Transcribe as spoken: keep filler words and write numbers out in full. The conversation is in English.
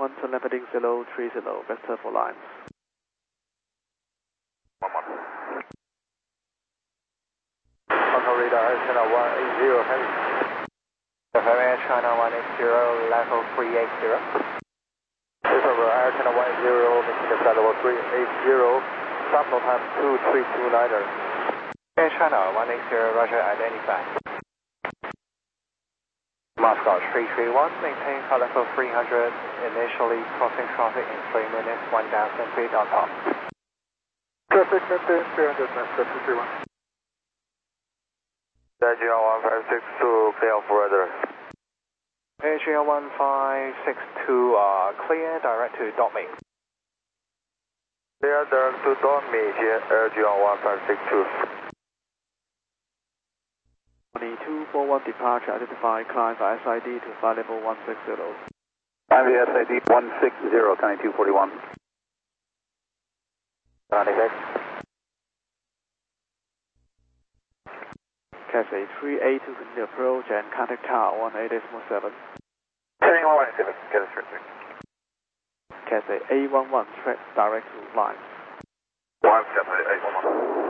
one to leveling zero three zero, vector for lines. One one. Control radar, Air China one eight zero, heavy. Air China one eight zero, level three eight zero. This over Air China one eight zero, maintaining flight level three eight zero, terminal time two three two niner. Air China one eight zero, roger, identify. Moscow three three one, maintain flight level three hundred, initially crossing traffic in three minutes, one thousand feet on top. Traffic maintain three hundred, Moscow three three one. G L one five six two, clear for weather. G L one five six two, uh, clear direct to Dortmund. Clear direct to Dortmund, Air G L one five six two. two four one departure, identify climb by S I D to flight level one six zero. Climb the S I D one six zero, county two forty-one. ninety-six. Cathay three eight two, continue approach and contact tower one eight eight seven. Turning one one seven, get us straight through. Cathay A one one, track direct to lines. one seven eight one one.